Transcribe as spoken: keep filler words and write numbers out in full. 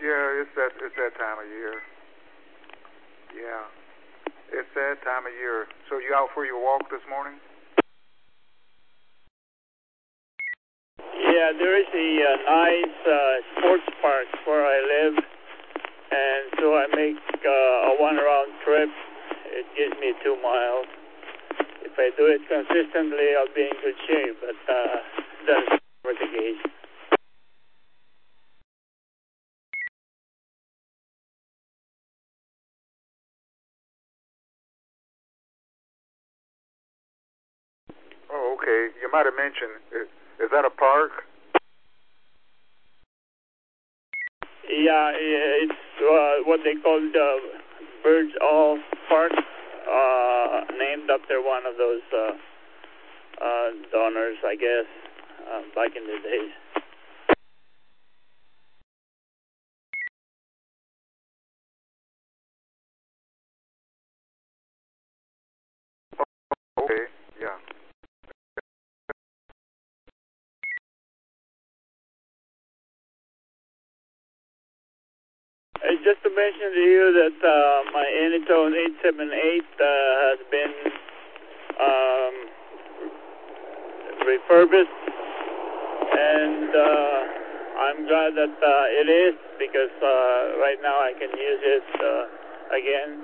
Yeah, it's that it's that time of year. Yeah, it's that time of year. So you out for your walk this morning? Yeah, there is a uh, nice uh, sports park where I live, and so I make uh, a one-round trip. It gives me two miles. If I do it consistently, I'll be in good shape, but uh, that's never the case. Oh, okay. You might have mentioned, is, is that a park? Yeah, it's uh, what they call the Birds All Park, uh, named after one of those uh, uh, donors, I guess, uh, back in the days. Okay, yeah. Uh, just to mention to you that uh, my Anytone eight seven eight uh, has been um, refurbished, and uh, I'm glad that uh, it is, because uh, right now I can use it uh, again.